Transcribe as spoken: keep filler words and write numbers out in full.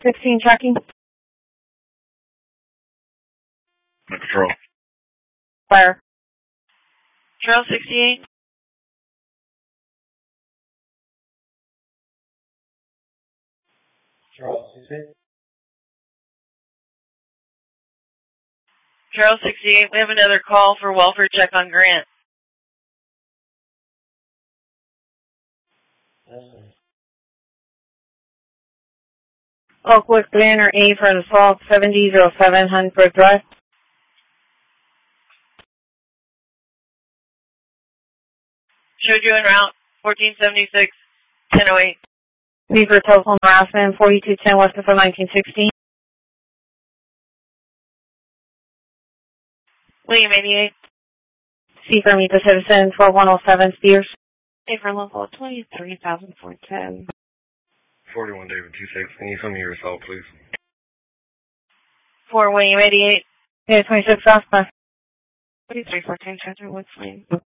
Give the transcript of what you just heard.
sixteen tracking. Patrol. Fire. Trail sixty-eight. Trail sixty-eight. Trail sixty-eight, we have another call for welfare check on Grant. Oakwood Banner A for the assault seventy oh seven Huntsburg Drive. Showed you en route, fourteen seventy-six, ten oh eight. B for telephone harassment, forty-two ten West of nineteen sixteen. William eighty-eight. C for meet the citizen, twelve one oh seven Spears. A for local, twenty-three thousand four ten. forty-one David two six. I need some of your assault, please. For William eighty-eight. Yeah, twenty-six Southwest. forty-three fourteen, Treasure Woods Lane.